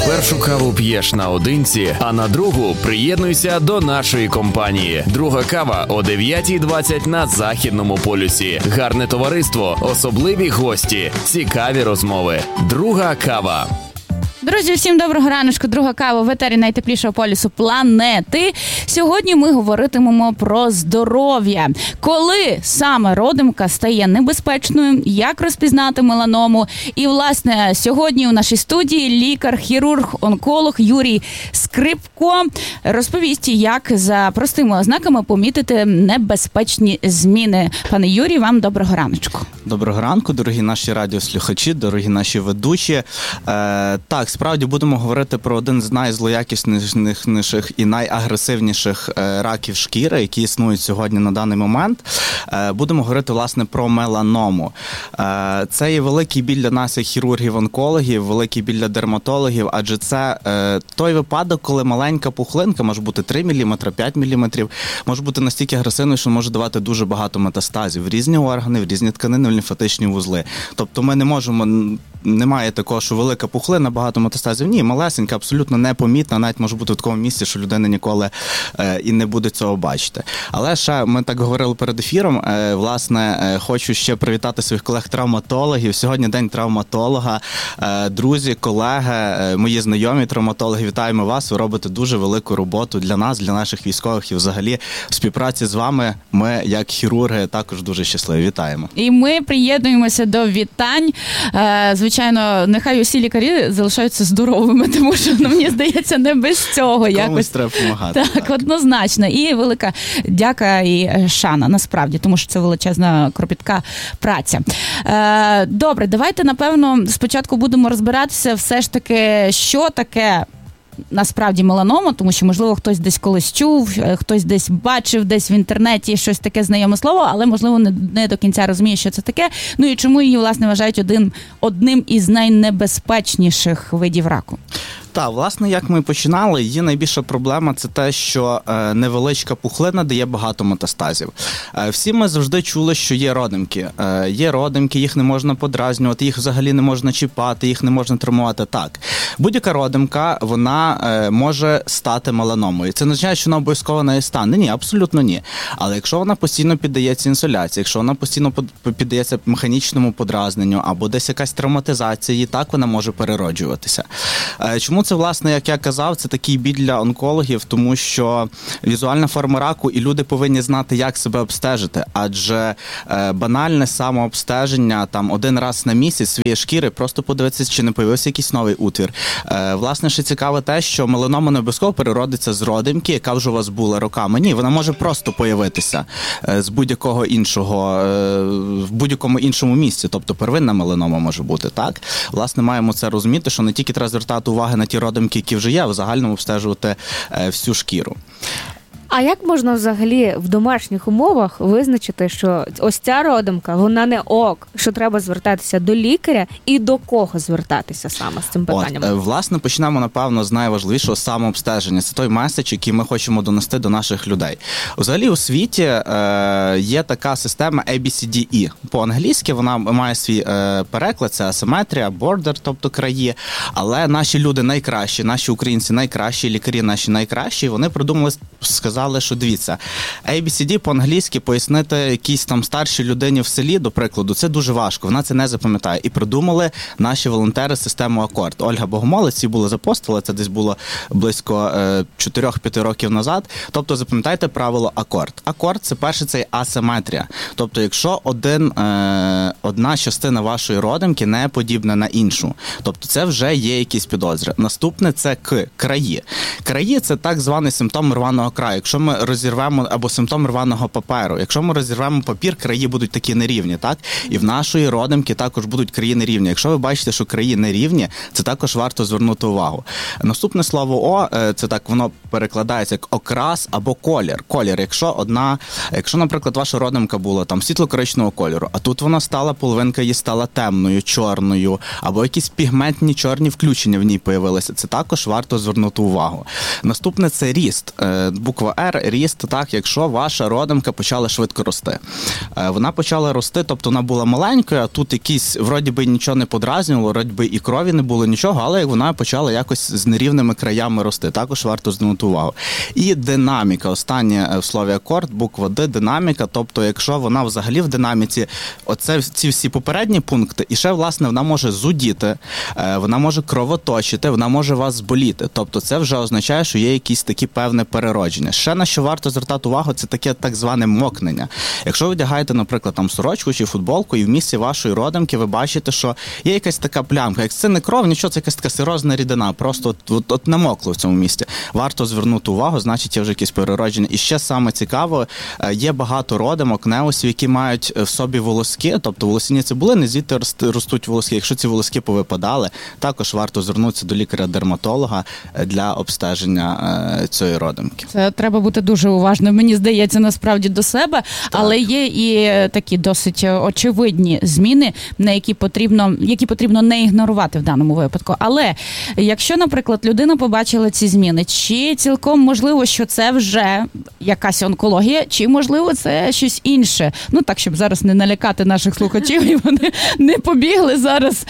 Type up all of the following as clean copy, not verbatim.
Першу каву п'єш наодинці, а на другу приєднуйся до нашої компанії. Друга кава о 9:20 на Західному полюсі. Гарне товариство, особливі гості, цікаві розмови. Друга кава. Друзі, всім доброго раночку. Друга кава в етері найтеплішого полюсу планети. Сьогодні ми говоритимемо про здоров'я. Коли саме родимка стає небезпечною, як розпізнати меланому. І, власне, сьогодні у нашій студії лікар-хірург, онколог Юрій Скрипко розповість, як за простими ознаками помітити небезпечні зміни. Пане Юрій, вам доброго раночку. Доброго ранку, дорогі наші радіослухачі, дорогі наші ведучі. Так, справді будемо говорити про один з найзлоякісніших і найагресивніших раків шкіри, які існують сьогодні на даний момент. Будемо говорити, власне, про меланому. Це є великий біль для нас, як хірургів-онкологів, великий біль для дерматологів, адже це той випадок, коли маленька пухлинка, може бути 3 мм, 5 мм, може бути настільки агресивною, що може давати дуже багато метастазів в різні органи, в різні тканини, в лімфатичні вузли. Тобто ми не можемо, немає такого, що велика пухлина, багато метастазів. Ні, малесенька, абсолютно непомітна, навіть може бути в такому місці, що людина ніколи і не буде цього бачити. Але ще, ми так говорили перед ефіром, власне, хочу ще привітати своїх колег-травматологів. Сьогодні день травматолога. Друзі, колеги, мої знайомі травматологи, вітаємо вас. Ви робите дуже велику роботу для нас, для наших військових і взагалі в співпраці з вами ми, як хірурги, також дуже щасливі. Вітаємо. І ми приєднуємося до вітань. Звичайно, нехай усі лікарі залишаються здоровими, тому що, мені здається, не без цього. Комусь треба допомагати. Так, однозначно. І велика дяка і шана, насправді, тому що це величезна, кропітка праця. Добре, давайте, напевно, спочатку будемо розбиратися все ж таки, що таке насправді меланома, тому що, можливо, хтось десь колись чув, хтось десь бачив, десь в інтернеті щось таке знайоме слово, але, можливо, не до кінця розуміє, що це таке. Ну і чому її, власне, вважають одним із найнебезпечніших видів раку. Так, власне, як ми починали, її найбільша проблема – це те, що невеличка пухлина дає багато метастазів. Всі ми завжди чули, що є родимки. Є родимки, їх не можна подразнювати, їх взагалі не можна чіпати, їх не можна травмувати. Так, будь-яка родимка, вона може стати меланомою. Це не означає, що вона обов'язково нею стане. Ні, абсолютно ні. Але якщо вона постійно піддається інсоляції, якщо вона постійно піддається механічному подразненню або десь якась травматизація, і так вона може перероджуватися. Чому це, власне, як я казав, це такий біль для онкологів, тому що візуальна форма раку, і люди повинні знати, як себе обстежити, адже банальне самообстеження там один раз на місяць своєї шкіри, просто подивитися, чи не появився якийсь новий утвір. Власне, ще цікаве те, що меланома не обов'язково переродиться з родимки, яка вже у вас була роками. Ні, вона може просто появитися з будь-якого іншого, в будь-якому іншому місці, тобто первинна меланома може бути, так? Власне, маємо це розуміти, що не тільки треба звертати увагу на ті родимки, які вже є, а в загальному обстежувати всю шкіру. А як можна взагалі в домашніх умовах визначити, що ось ця родимка, вона не ок, що треба звертатися до лікаря і до кого звертатися саме з цим питанням? Власне, почнемо, напевно, з найважливішого самообстеження. Це той меседж, який ми хочемо донести до наших людей. Взагалі у світі є така система ABCDE. По-англійськи вона має свій переклад, це асиметрія, border, тобто краї. Але наші люди найкращі, наші українці найкращі, лікарі наші найкращі, вони придумали, сказали, що дивіться, ABCD по-англійськи пояснити якійсь там старшій людині в селі, до прикладу, це дуже важко, вона це не запам'ятає. І придумали наші волонтери систему Акорд. Ольга Богомолець, ці були запостили, це десь було близько 4-5 років назад. Тобто запам'ятайте правило Акорд. Акорд – це перше, це асиметрія. Тобто якщо одна частина вашої родимки не подібна на іншу, тобто це вже є якісь підозри. Наступне – це краї. Краї – це так званий симптом рваного краю. Якщо ми розірвемо, або симптом рваного паперу, якщо ми розірвемо папір, краї будуть такі нерівні, так? І в нашої родимки також будуть краї нерівні. Якщо ви бачите, що краї нерівні, це також варто звернути увагу. Наступне слово «о», це так, воно перекладається як окрас або колір. Колір, якщо, наприклад, ваша родимка була там світло-коричневого кольору, а тут вона стала, половинка її стала темною, чорною, або якісь пігментні чорні включення в ній появилися, це також варто звернути увагу. Наступне – це ріст. Буква R – ріст, так, якщо ваша родимка почала швидко рости. Вона почала рости, тобто вона була маленькою, а тут якісь, вроді би, нічого не подразнювало, вроді би і крові не було, нічого, але вона почала якось з нерівними краями рости. Також варто звернути увагу. І динаміка. Останнє в слові акорд, буква Д – динаміка, тобто якщо вона взагалі в динаміці, ці всі попередні пункти, і ще, власне, вона може зудіти, вона може кровоточити, вона може вас зболіти. Тобто це вже означає, що є якісь такі певне переродження. Ще на що варто звертати увагу, це таке так зване мокнення. Якщо ви одягаєте, наприклад, там сорочку чи футболку, і в місці вашої родимки ви бачите, що є якась така плямка. Як це не кров, нічого, це якась така сирозна рідина, просто от намокло в цьому місці. Варто звернути увагу, значить є вже якісь переродження. І ще саме цікаво, є багато родимок, неосів, які мають в собі волоски, тобто волосяні цибулини, звідти ростуть волоски. Якщо ці волоски повипадали, також варто звернутися до лікаря-дерматолога для обстеження цієї родимки. Це треба бути дуже уважним, мені здається, насправді до себе, так. Але є і такі досить очевидні зміни, на які потрібно не ігнорувати в даному випадку. Але якщо, наприклад, людина побачила ці зміни, чи цілком можливо, що це вже якась онкологія, чи можливо це щось інше? Ну так, щоб зараз не налякати наших слухачів, і вони не побігли зараз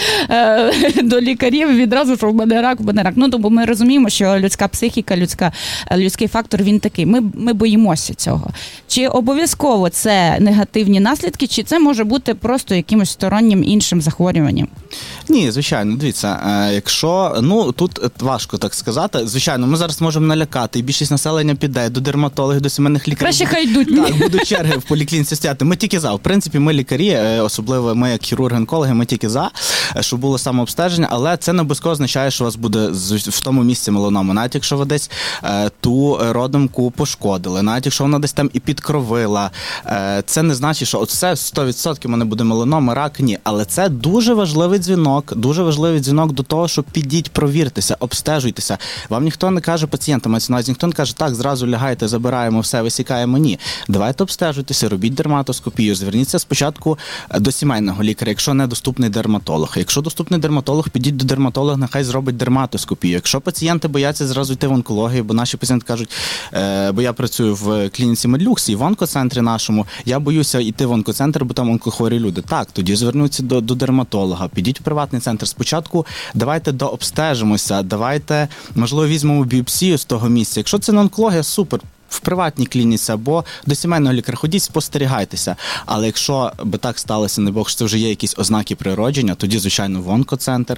до лікарів відразу, що в мене рак. Ну, тому ми розуміємо, що людська психіка, людський фактор, він такий. Ми боїмося цього. Чи обов'язково це негативні наслідки, чи це може бути просто якимось стороннім іншим захворюванням? Ні, звичайно, дивіться, якщо, тут важко так сказати, звичайно, ми зараз можемо налякати, і більшість населення піде до дерматологів, до сімейних лікарів. Краще хай йдуть. Так, будуть черги в поліклініці стояти. Ми тільки за. В принципі, ми лікарі, особливо ми як хірурги-онкологи, ми тільки за, щоб було самообстеження, але це не обов'язково означає, що у вас буде в тому місці меланома. Навіть якщо ви десь ту родимку пошкодили, навіть якщо вона десь там і підкровила, це не значить, що все 100% в мене буде меланома, рак, ні. Але це дуже важливий дзвінок до того, що підіть, провіртеся, обстежуйтеся. Вам ніхто не каже, пацієнтам, ніхто не каже, так, зразу лягайте, забираємо все, висікаємо. Ні. Давайте обстежуйтеся, робіть дерматоскопію, зверніться спочатку до сімейного лікаря, якщо недоступний дерматолог. Якщо доступний дерматолог, підіть до дерматолога, нехай зробить дерматоскопію. Якщо пацієнти бояться зразу йти в онкологію, бо наші пацієнти кажуть, бо я працюю в клініці Медлюкс і в онкоцентрі нашому, я боюся йти в онкоцентр, бо там онкохворі люди. Так, тоді звернуться до дерматолога, підіть в приватний центр. Спочатку давайте дообстежимося, давайте, можливо, візьмемо біопсію з того місця. Якщо це не онкологія, супер. В приватній клініці або до сімейного лікаря ходіть, спостерігайтеся. Але якщо би так сталося, не Бог, що це вже є якісь ознаки природження, тоді, звичайно, в онкоцентр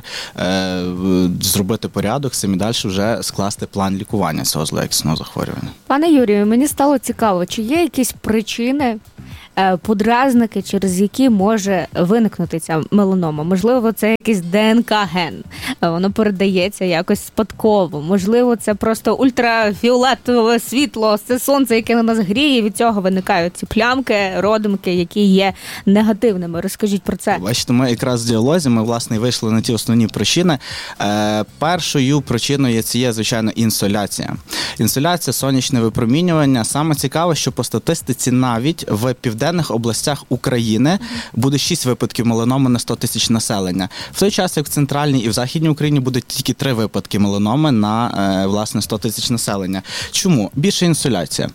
зробити порядок, самі далі вже скласти план лікування цього злоякісного захворювання. Пане Юрію, мені стало цікаво, чи є якісь причини, подразники, через які може виникнути ця меланома? Можливо, це якийсь ДНК-ген, воно передається якось спадково. Можливо, це просто ультрафіолетове світло, це сонце, яке на нас гріє, від цього виникають ці плямки, родимки, які є негативними. Розкажіть про це. Бачите, ми якраз в діалозі, ми, власне, вийшли на ті основні причини. Першою причиною є, звичайно, інсоляція. Інсоляція, сонячне випромінювання. Саме цікаве, що по статистиці навіть в південних областях України буде 6 випадків меланоми на 100 тисяч населення. В той час, як в центральній і в західній Україні буде тільки 3 випадки меланоми на, власне, 100 тисяч населення. Чому? Більше інсоляція.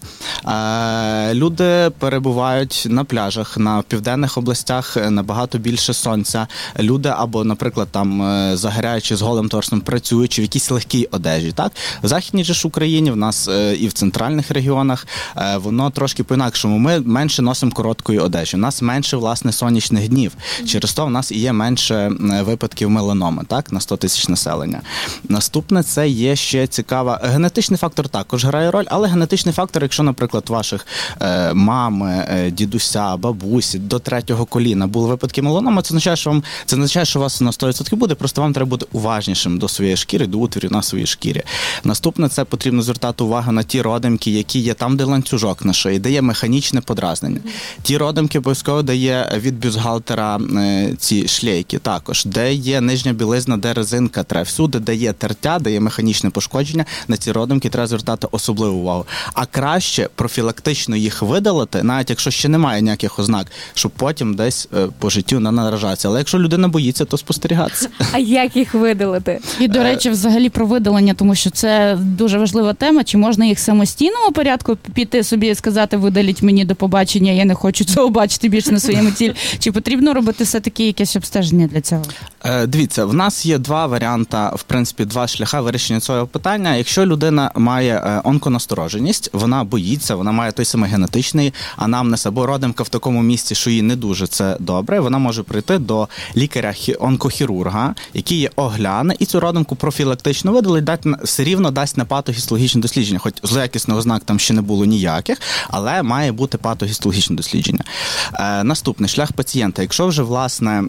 Люди перебувають на пляжах, на південних областях набагато більше сонця. Люди або, наприклад, там загоряючи з голим торсом, працюючи в якійсь легкій одежі. Так? В західній же ж Україні, в нас і в центральних регіонах, воно трошки по-інакшому. Ми менше носимо короткої одежі. У нас менше, власне, сонячних днів. Через то в нас і є менше випадків меланоми, так, на 100 тисяч населення. Наступне, це є ще цікава. Генетичний фактор також грає роль, але генетичний фактор, якщо, наприклад, ваших мами, дідуся, бабусі до 3-го коліна були випадки меланоми, це означає, що у вас на 100% буде, просто вам треба бути уважнішим до своєї шкіри, до утворів на своїй шкірі. Наступне, це потрібно звертати увагу на ті родимки, які є там, де ланцюжок на шиї, де є механічне подразнення. Ті родимки обов'язково, де є від бюстгальтера ці шлейки також, де є нижня білизна, де резинка тре. Всюди, де є тертя, де є механічне пошкодження, на ці родимки треба звертати особливу увагу. А краще профілактично їх видалити, навіть якщо ще немає ніяких ознак, щоб потім десь по життю не наражатися. Але якщо людина боїться, то спостерігатися. А як їх видалити? І, до речі, взагалі про видалення, тому що це дуже важлива тема. Чи можна їх в самостійному порядку піти собі і сказати, видаліть мені, до побачення, я не хочу цього бачити більше на своєму тілі? Чи потрібно робити все-таки якесь обстеження для цього? Дивіться, в нас є два варіанти, в принципі, два шляхи вирішення цього питання. Якщо людина має онконастороженість, вона боїться, вона має той самий генетичний анамнез або родимка в такому місці, що їй не дуже це добре, вона може прийти до лікаря-онкохірурга, який є огляне, і цю родимку профілактично видалить, все рівно дасть на патогістологічне дослідження. Хоч злоякісних ознак там ще не було ніяких, але має бути патогістологічне дослідження. Наступний шлях пацієнта. Якщо вже, власне,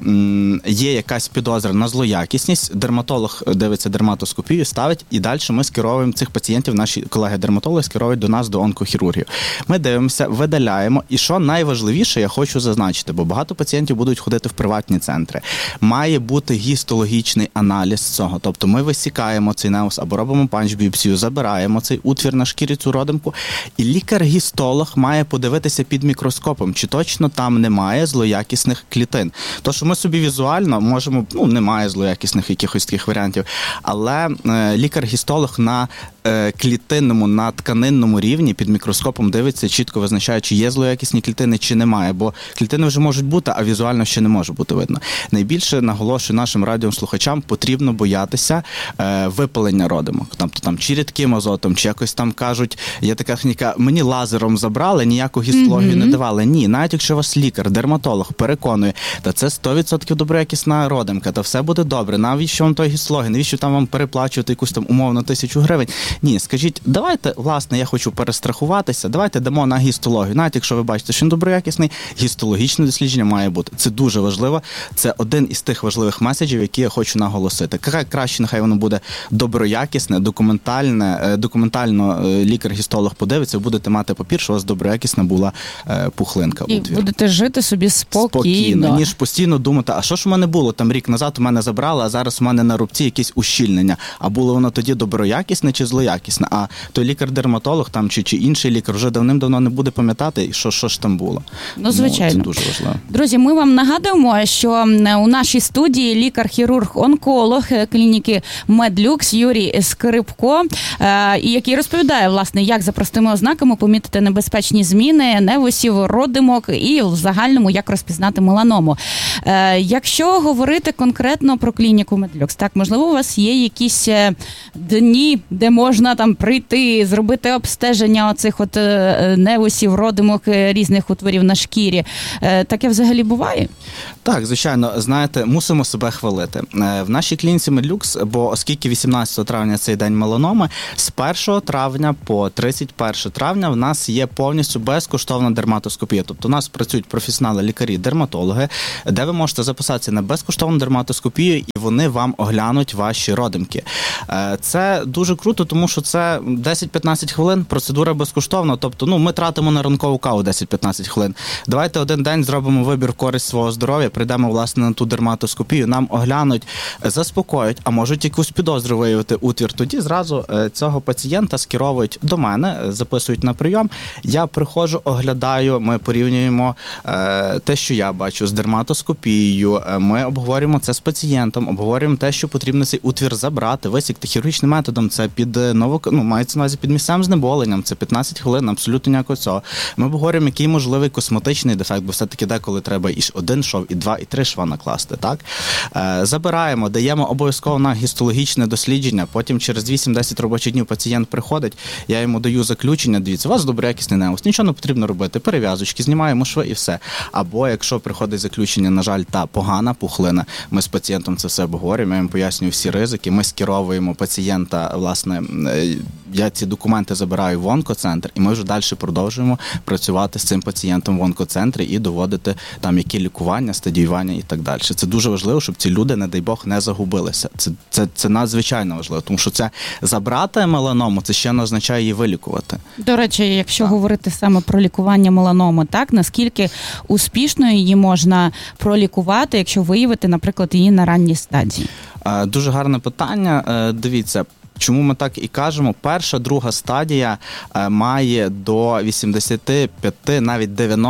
є якась підозра на злоякісність, дерматолог дивиться дерматоскопію, ставить, і далі ми скеровуємо цих пацієнтів, наші колеги-дерматологи скеровують до нас, до онкохірургів. Ми дивимося, видаляємо, і що найважливіше, я хочу зазначити, бо багато пацієнтів будуть ходити в приватні центри. Має бути гістологічний аналіз цього, тобто ми висікаємо цей неус або робимо панч-біопсію, забираємо цей утвір на шкірі, цю родимку, і лікар-гістолог має подивитися під мікроскопом, чи точно там немає злоякісних клітин. То, що ми собі візуально можемо, немає злоякісних якихось таких варіантів, але лікар-гістолог на клітинному, на тканинному рівні під мікроскопом дивиться, чітко визначає, чи є злоякісні клітини, чи немає, бо клітини вже можуть бути, а візуально ще не може бути видно. Найбільше, наголошую нашим радіослухачам, потрібно боятися випалення родимок. Тобто там чи рідким азотом, чи якось там кажуть, є така техніка, мені лазером забрали, ніяку гістологію не давали. Ні, навіть якщо вас лікар, дерматолог переконує, та це 100% доброякісна родимка, та все буде добре, навіщо вам той гістологія, навіщо там вам переплачувати якусь там умовно 1000 гривень? Ні, скажіть, давайте, власне, я хочу перестрахуватися, давайте дамо на гістологію. Навіть якщо ви бачите, що він доброякісний, гістологічне дослідження має бути. Це дуже важливо. Це один із тих важливих меседжів, які я хочу наголосити. Краще, нехай воно буде доброякісне, документально лікар-гістолог подивиться, будете мати папір, що у вас доброякісна була пухлинка. І будете жити собі спокійно. Ніж постійно думати, а що ж у мене було? Там рік назад у мене забрали, а зараз у мене на рубці якесь ущільнення. А було воно тоді доброякісне чи злоякісне? А той лікар-дерматолог там чи інший лікар вже давним-давно не буде пам'ятати, що ж там було. Звичайно. Це дуже важливо. Друзі, ми вам нагадуємо, що у нашій студії лікар-хірург-онколог клініки Медлюкс Юрій Скрипко, який розповідає, власне, як за простими ознаками помітити небезпечні зміни невусів, родимок і в загальному, як розпізнати меланому. Якщо говорити конкретно про клініку Медлюкс, так, можливо, у вас є якісь дні, де можна там прийти, зробити обстеження оцих от невусів, родимок, різних утворів на шкірі. Таке взагалі буває? Так, звичайно. Знаєте, мусимо себе хвалити. В нашій клініці Медлюкс, бо оскільки 18 травня цей день меланоми, з 1 травня по 31 травня в нас є повністю безкоштовна дерматоскопія. Тобто у нас працюють професіонали, лікарі, дерматологи, де ви можете записатися на безкоштовну дерматоскопію, і вони вам оглянуть ваші родимки. Це дуже круто, тому що це 10-15 хвилин, процедура безкоштовна. Тобто, ми тратимо на ранкову каву 10-15 хвилин. Давайте один день зробимо вибір в користь свого здоров'я, прийдемо, власне, на ту дерматоскопію, нам оглянуть, заспокоять, а можуть якусь підозру виявити утвір. Тоді зразу цього пацієнта скеровують до мене, записують на прийом. Я приходжу, оглядаю, ми порівнюємо те, що я бачу з дерматоскопією, ми обговорюємо це з пацієнтом, обговорюємо те, що потрібно цей утвір забрати, висікти хірургічним методом, це під мається на увазі під місцевим знеболенням, це 15 хвилин, абсолютно ніякого цього. Ми обговорюємо, який можливий косметичний дефект, бо все-таки деколи треба і один шов, і 2, і 3 шва накласти, так? Забираємо, даємо обов'язково на гістологічне дослідження, потім через 8-10 робочих днів пацієнт приходить, я йому даю заключення, дивіться, у вас доброякісний неус, нічого не потрібно робити, перев'язочки, знімаємо шви і все. Або якщо приходить заключення, на жаль, та погана пухлина, ми з пацієнтом це все обговорюємо, я їм пояснюю всі ризики, ми скеровуємо пацієнта, власне, я ці документи забираю в онкоцентр, і ми вже далі продовжуємо працювати з цим пацієнтом в онкоцентрі і доводити там які лікування, стадіювання і так далі. Це дуже важливо, щоб ці люди, не дай Бог, не загубилися. Це надзвичайно важливо, тому що це забрати меланому, це ще не означає її вилікувати. До речі, якщо говорити саме про лікування меланоми, так, наскільки успішно її можна пролікувати, якщо виявити, наприклад, її на ранній стадії? Дуже гарне питання. Дивіться, чому ми так і кажемо? Перша, друга стадія має до 85, навіть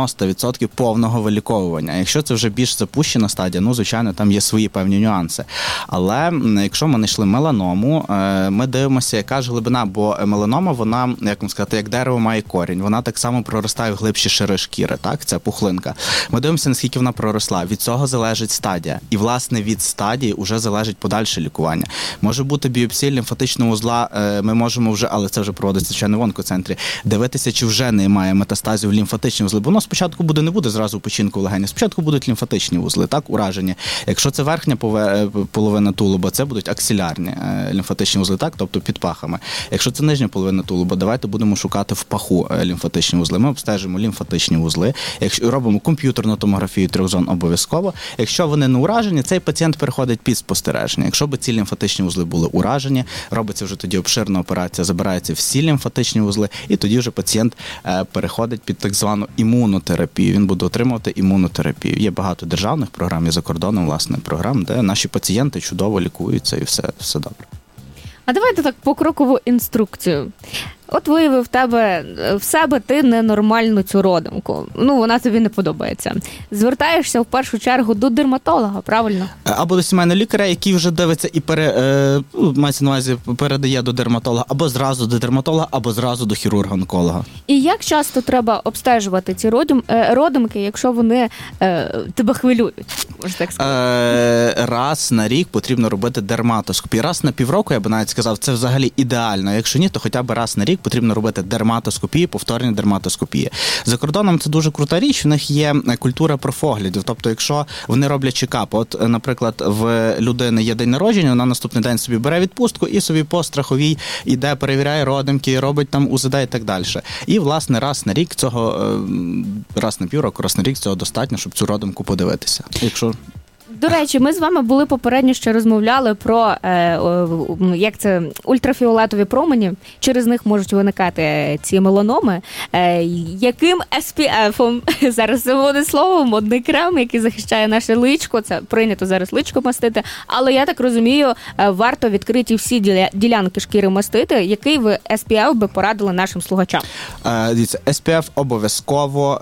90% повного виліковування. Якщо це вже більш запущена стадія, звичайно, там є свої певні нюанси. Але якщо ми знайшли меланому, ми дивимося, яка ж глибина, бо меланома, вона, як вам сказати, як дерево має корінь, вона так само проростає в глибші шари шкіри, так? Це пухлинка. Ми дивимося, наскільки вона проросла. Від цього залежить стадія. І, власне, від стадії вже залежить подальше лікування. Може бути біопсія лімфатичного узла, ми можемо вже, але це вже проводиться, звичайно, в онкоцентрі, дивитися, чи вже немає метастазів в лімфатичні вузли. Бо воно спочатку не буде зразу печінку в легені, спочатку будуть лімфатичні вузли, так, уражені. Якщо це верхня половина тулуба, це будуть аксилярні лімфатичні вузли, так, тобто під пахами. Якщо це нижня половина тулуба, давайте будемо шукати в паху лімфатичні вузли. Ми обстежимо лімфатичні вузли, якщо робимо комп'ютерну томографію 3 зон обов'язково. Якщо вони не уражені, цей пацієнт переходить під спостереження. Якщо б ці лімфатичні вузли були уражені, робиться вже тоді обширна операція, забираються всі лімфатичні вузли, і тоді вже пацієнт переходить під так звану імунотерапію. Він буде отримувати імунотерапію. Є багато державних програм, є за кордоном, власне, програм, де наші пацієнти чудово лікуються і все добре. А давайте так покрокову інструкцію. От виявив в себе ти ненормальну цю родимку. Вона тобі не подобається. Звертаєшся в першу чергу до дерматолога, правильно? Або до сімейного лікаря, який вже дивиться і мається на увазі, передає до дерматолога, або зразу до дерматолога, або зразу до хірурга-онколога. І як часто треба обстежувати ці родимки, якщо вони тебе хвилюють? Можна так сказати? Раз на рік потрібно робити дерматоскопію. Раз на півроку, я б навіть сказав, це взагалі ідеально. Якщо ні, то хоча б раз на рік потрібно робити дерматоскопії, повторні дерматоскопії. За кордоном це дуже крута річ, в них є культура профоглядів. Тобто, якщо вони роблять чекап, от, наприклад, в людини є день народження, вона наступний день собі бере відпустку і собі по страховій іде, перевіряє родимки, робить там УЗД і так далі. І, власне, раз на рік раз на півроку, раз на рік цього достатньо, щоб цю родимку подивитися. До речі, ми з вами були попередньо ще розмовляли про ультрафіолетові промені. Через них можуть виникати ці меланоми. Яким SPF-ом, зараз це буде слово, модний крем, який захищає наше личко, це прийнято зараз личко мастити, але я так розумію, варто відкриті всі ділянки шкіри мастити. Який ви SPF би порадили нашим слухачам? Дивіться, SPF обов'язково.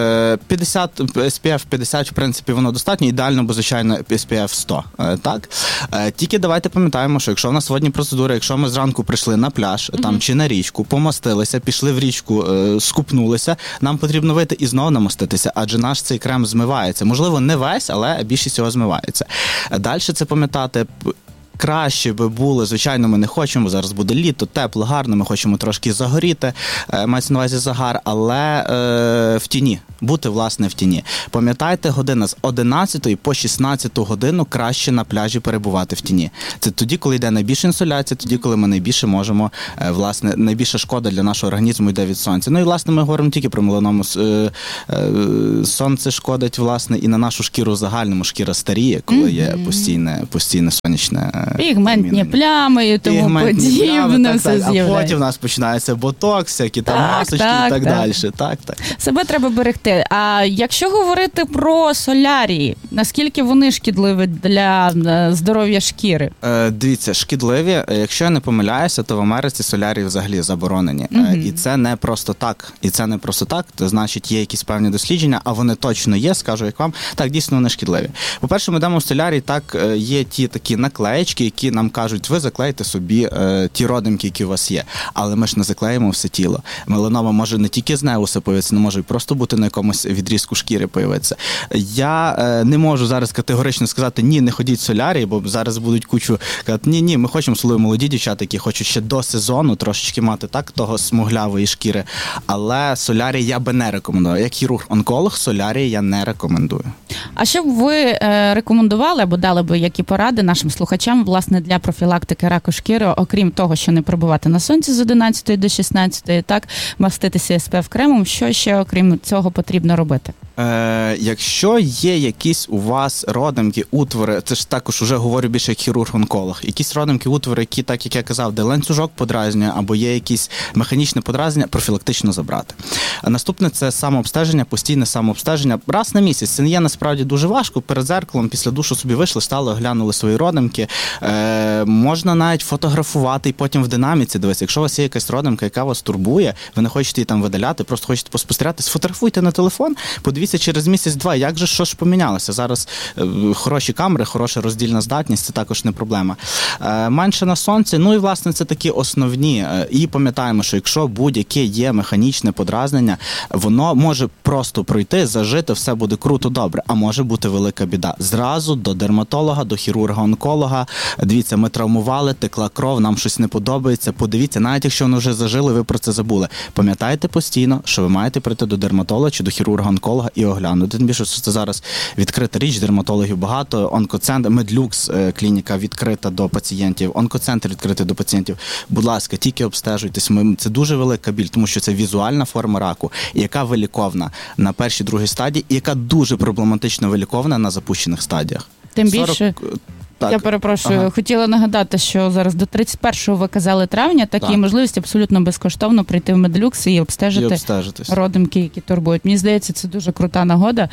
SPF 50, в принципі, воно достатньо. Ідеально, бо, звичайно, SPF 100, так? Тільки давайте пам'ятаємо, що якщо в нас водні процедури, якщо ми зранку прийшли на пляж, там, чи на річку, помастилися, пішли в річку, скупнулися, нам потрібно вийти і знову намаститися, адже наш цей крем змивається. Можливо, не весь, але більшість його змивається. Далі це пам'ятати, краще би було, звичайно, ми не хочемо, зараз буде літо, тепло, гарно, ми хочемо трошки загоріти, мається на увазі загар, але в тіні, бути, власне, в тіні. Пам'ятайте, година з 11 по 16 годину краще на пляжі перебувати в тіні. Це тоді, коли йде найбільша інсоляція, тоді, коли ми найбільше можемо, власне, найбільша шкода для нашого організму йде від сонця. І, власне, ми говоримо тільки про меланому. Сонце шкодить, власне, і на нашу шкіру в загальному. Шкіра старіє, коли є постійне сонячне пігментні плями і тому подібне. А потім в нас починається ботокс, всякі там масочки і так далі. Так. Себе треба берегти. А якщо говорити про солярії, наскільки вони шкідливі для здоров'я шкіри? Дивіться, шкідливі. Якщо я не помиляюся, то в Америці солярії взагалі заборонені. І це не просто так. Це значить, є якісь певні дослідження, а вони точно є, скажу як вам. Так, дійсно, вони шкідливі. По-перше, ми йдемо в солярій, так, є ті такі наклеєчки, які нам кажуть, ви заклеїте собі ті родимки, які у вас є. Але ми ж не заклеїмо все тіло. Меланома може не тільки з неуса появитися, не може і просто бути на якомусь відрізку шкіри появитися. Я не можу зараз категорично сказати, ні, не ходіть в солярій, бо зараз будуть кучу казати, ні, ми хочемо особливо молоді дівчата, які хочуть ще до сезону трошечки мати так того смуглявої шкіри. Але солярій я би не рекомендую. Як хірург-онколог, солярій я не рекомендую. А що б ви рекомендували, або дали би які поради нашим слухачам вам, власне, для профілактики раку шкіри, окрім того, що не перебувати на сонці з 11 до 16, так, маститися SPF-кремом, що ще, окрім цього, потрібно робити? Якщо є якісь у вас родимки, утвори, це ж також уже говорю більше як хірург-онколог, якісь родимки, утвори, які, так як я казав, де ланцюжок подразнює, або є якісь механічне подразнення, профілактично забрати. Наступне – це самообстеження, постійне самообстеження. Раз на місяць. Це не є насправді дуже важко. Перед зеркалом, після душу собі вийшли, стали, оглянули свої родимки. Можна навіть фотографувати і потім в динаміці дивитися. Якщо у вас є якась родимка, яка вас турбує, ви не хочете її там видаляти, просто хочете поспостерігати, сфотографуйте на телефон, подивіться через місяць-два, як же що ж помінялося. Зараз хороші камери, хороша роздільна здатність, це також не проблема. Менше на сонці, ну і власне це такі основні. І пам'ятаємо, що якщо будь-яке є механічне подразнення, воно може просто пройти, зажити, все буде круто, добре, а може бути велика біда. Зразу до дерматолога, до хірурга-онколога. Дивіться, ми травмували, текла кров, нам щось не подобається, подивіться, навіть якщо воно вже зажило, ви про це забули. Пам'ятайте постійно, що ви маєте прийти до дерматолога чи до хірурга-онколога і оглянути. Тим більше, що це зараз відкрита річ, дерматологів багато, онкоцентр, Медлюкс клініка відкрита до пацієнтів, онкоцентр відкритий до пацієнтів. Будь ласка, тільки обстежуйтесь. Це дуже велика біль, тому що це візуальна форма раку, яка виліковна на першій, другій стадії, і яка дуже проблематично виліковна на запущених стадіях. Тим більше... Так. Я перепрошую, хотіла нагадати, що зараз до 31-го ви казали травня, так є можливість абсолютно безкоштовно прийти в Медлюкс і обстежити родимки, які турбують. Мені здається, це дуже крута нагода.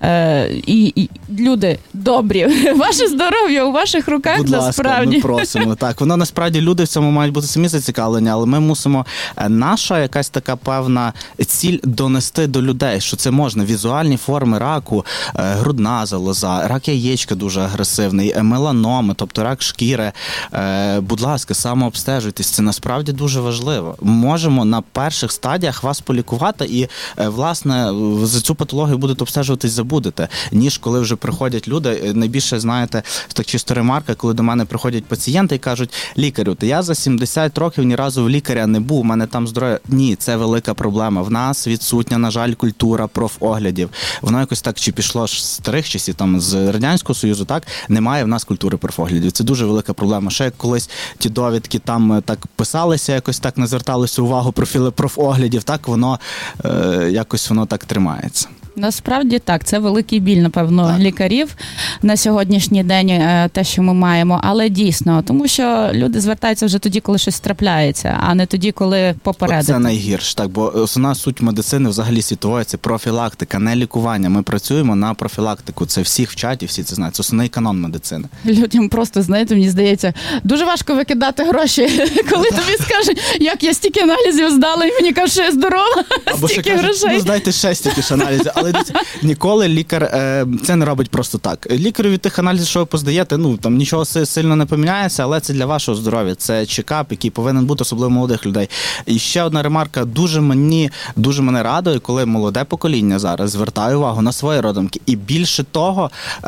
І люди добрі, ваше здоров'я у ваших руках, будь насправді. Ласка, ми просимо. Так, воно насправді люди в цьому мають бути самі зацікавлені, але ми мусимо, наша якась така певна ціль донести до людей, що це можна. Візуальні форми раку, грудна залоза, рак яєчка дуже агресивний, меланоми, тобто рак шкіри. Будь ласка, самообстежуйтесь, це насправді дуже важливо. Можемо на перших стадіях вас полікувати і, власне, за цю патологію будете обстежуватись, забудете, ніж коли вже приходять люди. Найбільше, знаєте, так чисто ремарка, коли до мене приходять пацієнти і кажуть: лікарю, то я за 70 років ні разу в лікаря не був, у мене там здоров'я. Ні, це велика проблема. В нас відсутня, на жаль, культура профоглядів. Воно якось так чи пішло з старих часів, там, з Радянського Союзу, так, немає в нас культури профоглядів. Це дуже велика проблема. Ще як колись ті довідки там так писалися, якось так не зверталися увагу профіли профоглядів, так воно якось воно так тримається. Насправді так, це великий біль, напевно, лікарів на сьогоднішній день, те, що ми маємо, але дійсно, тому що люди звертаються вже тоді, коли щось трапляється, а не тоді, коли попередити. Це найгірше, так, бо основна суть медицини взагалі світової – це профілактика, не лікування. Ми працюємо на профілактику, це всіх вчать і всі це знають, це основний канон медицини. Людям просто, знаєте, мені здається, дуже важко викидати гроші, коли тобі скажуть, як я стільки аналізів здала, і мені кажуть, що я здорова, стільки грошей. Ну, здайте ще стільки ж аналізів. Але ніколи лікар це не робить просто так. Лікарю від тих аналізів, що ви поздаєте, ну там нічого сильно не поміняється, але це для вашого здоров'я. Це чекап, який повинен бути, особливо молодих людей. І ще одна ремарка, дуже мене радує, коли молоде покоління зараз звертає увагу на свої родимки. І більше того,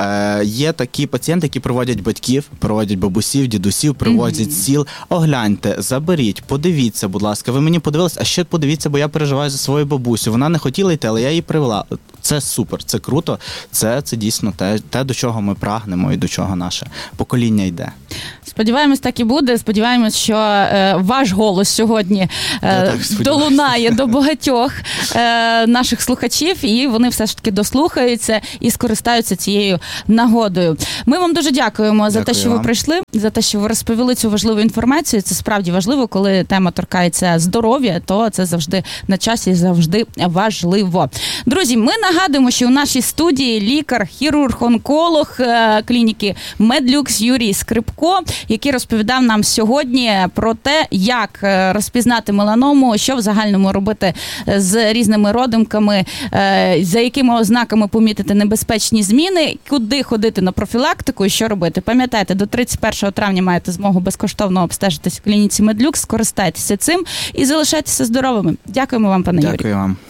є такі пацієнти, які проводять батьків, проводять бабусів, дідусів, привозять сіл. Огляньте, заберіть, подивіться, будь ласка. Ви мені подивились, а ще подивіться, бо я переживаю за свою бабусю. Вона не хотіла йти, але я її привела. Це супер, це круто, це дійсно те, до чого ми прагнемо і до чого наше покоління йде. Сподіваємось, так і буде. Сподіваємось, що ваш голос сьогодні долунає до багатьох наших слухачів, і вони все ж таки дослухаються і скористаються цією нагодою. Ми вам дуже дякуємо за те, що ви прийшли, за те, що ви розповіли цю важливу інформацію. Це справді важливо, коли тема торкається здоров'я, то це завжди на часі, завжди важливо. Друзі, ми нагадуємо, що у нашій студії лікар, хірург, онколог клініки Медлюкс Юрій Скрипко, який розповідав нам сьогодні про те, як розпізнати меланому, що в загальному робити з різними родимками, за якими ознаками помітити небезпечні зміни, куди ходити на профілактику і що робити. Пам'ятайте, до 31 травня маєте змогу безкоштовно обстежитись в клініці Медлюкс, скористайтеся цим і залишайтеся здоровими. Дякуємо вам, пане Юрій. Дякую вам.